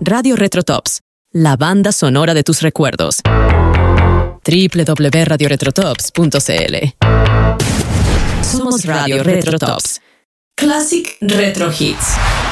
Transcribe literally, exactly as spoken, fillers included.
Radio Retrotops, la banda sonora de tus recuerdos. doble u doble u doble u punto radio retrotops punto c l. Somos Radio Retrotops. Classic Retro Hits.